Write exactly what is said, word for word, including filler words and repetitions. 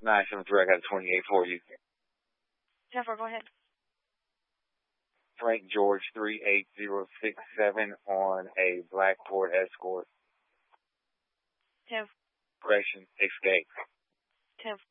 nine seven three, I got a twenty-eight for you. ten four, go ahead. Frank George three eight zero six seven on a black Ford Escort. ten Correction, Escape. ten